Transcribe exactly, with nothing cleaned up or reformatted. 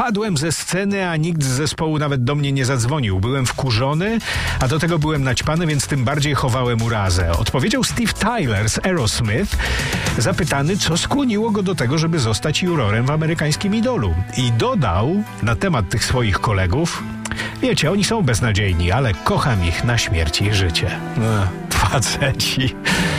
Spadłem ze sceny, a nikt z zespołu nawet do mnie nie zadzwonił. Byłem wkurzony, a do tego byłem naćpany, więc tym bardziej chowałem urazę. Odpowiedział Steve Tyler z Aerosmith, zapytany, co skłoniło go do tego, żeby zostać jurorem w amerykańskim Idolu. I dodał na temat tych swoich kolegów: wiecie, oni są beznadziejni, ale kocham ich na śmierć i życie. No, faceci.